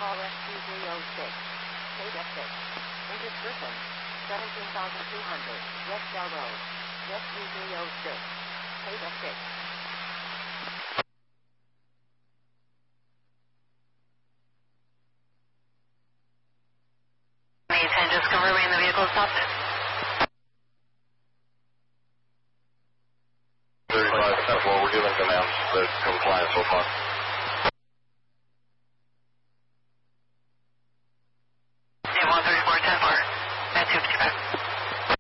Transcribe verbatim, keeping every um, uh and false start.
call S two three oh six. State F six. Injured person. seventeen thousand two hundred. West Shell Road. S two three oh six. State F six. Just confirming the vehicle stopped. thirty-five percent of what we're giving commands, the compliance so far.